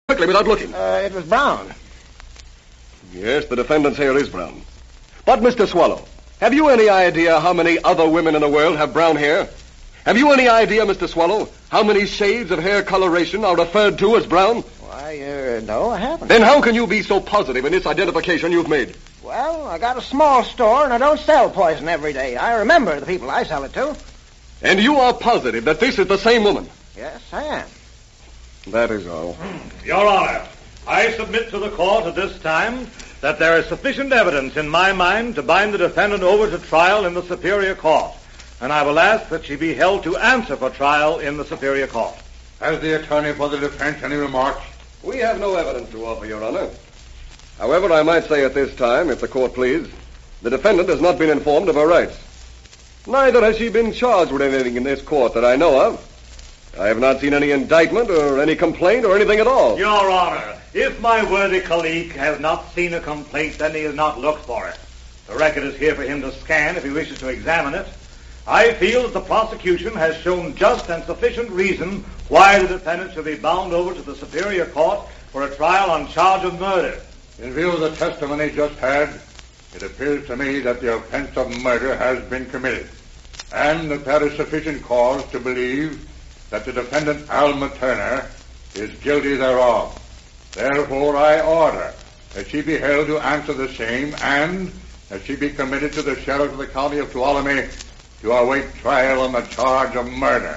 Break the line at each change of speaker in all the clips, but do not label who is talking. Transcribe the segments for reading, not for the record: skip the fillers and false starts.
Quickly, without looking.
It was brown.
Yes, the defendant's hair is brown. But, Mr. Swallow, have you any idea how many other women in the world have brown hair? Have you any idea, Mr. Swallow, how many shades of hair coloration are referred to as brown?
Why, no, I haven't.
Then how can you be so positive in this identification you've made?
Well, I got a small store, and I don't sell poison every day. I remember the people I sell it to.
And you are positive that this is the same woman?
Yes, I am.
That is all.
Your Honor, I submit to the court at this time that there is sufficient evidence in my mind to bind the defendant over to trial in the Superior Court, and I will ask that she be held to answer for trial in the Superior Court.
Has the attorney for the defense any remarks?
We have no evidence to offer, Your Honor. However, I might say at this time, if the court please, the defendant has not been informed of her rights. Neither has she been charged with anything in this court that I know of. I have not seen any indictment or any complaint or anything at all.
Your Honor, if my worthy colleague has not seen a complaint, then he has not looked for it. The record is here for him to scan if he wishes to examine it. I feel that the prosecution has shown just and sufficient reason why the defendant should be bound over to the Superior Court for a trial on charge of murder.
In view of the testimony just had, it appears to me that the offense of murder has been committed, and that there is sufficient cause to believe that the defendant, Alma Turner, is guilty thereof. Therefore, I order that she be held to answer the same, and that she be committed to the sheriff of the county of Tuolumne to await trial on the charge of murder.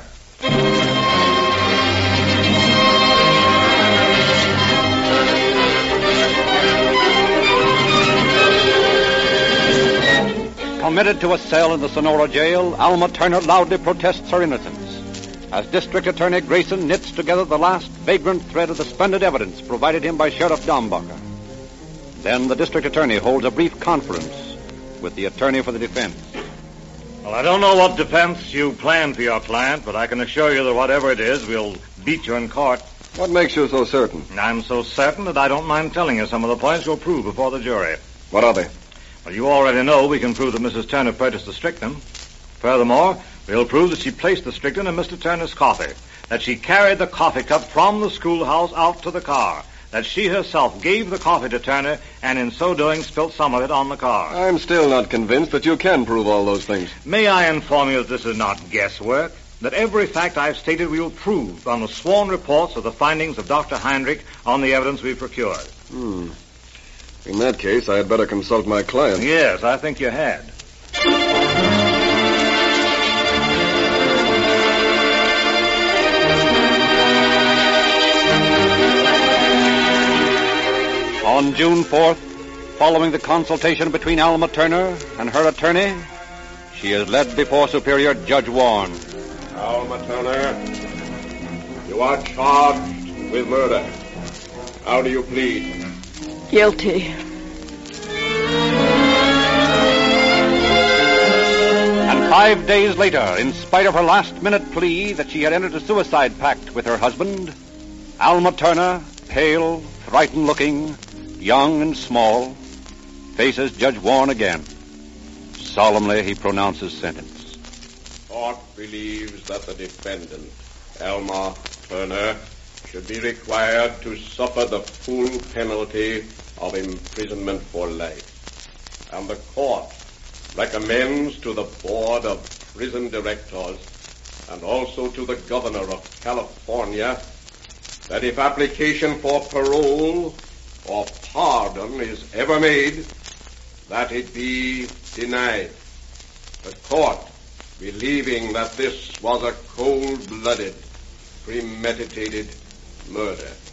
Committed to a cell in the Sonora jail, Alma Turner loudly protests her innocence as District Attorney Grayson knits together the last vagrant thread of the splendid evidence provided him by Sheriff Dombacher. Then the District Attorney holds a brief conference with the attorney for the defense.
Well, I don't know what defense you plan for your client, but I can assure you that whatever it is, we'll beat you in court.
What makes you so certain?
I'm so certain that I don't mind telling you some of the points we'll prove before the jury.
What are they?
Well, you already know we can prove that Mrs. Turner purchased the strychnine. Furthermore, we'll prove that she placed the strychnine in Mr. Turner's coffee, that she carried the coffee cup from the schoolhouse out to the car, that she herself gave the coffee to Turner, and in so doing spilt some of it on the car.
I'm still not convinced that you can prove all those things.
May I inform you that this is not guesswork? That every fact I've stated we will prove on the sworn reports of the findings of Dr. Heinrich on the evidence we've procured.
In that case, I had better consult my client.
Yes, I think you had.
On June 4th, following the consultation between Alma Turner and her attorney, she is led before Superior Judge Warren.
Alma Turner, you are charged with murder. How do you plead?
Guilty.
And 5 days later, in spite of her last-minute plea that she had entered a suicide pact with her husband, Alma Turner, pale, frightened-looking, young and small, faces Judge Warren again. Solemnly, he pronounces sentence.
Court believes that the defendant, Alma Turner, should be required to suffer the full penalty of imprisonment for life. And the court recommends to the Board of Prison Directors and also to the Governor of California that if application for parole or pardon is ever made, that it be denied. The court, believing that this was a cold-blooded, premeditated murder,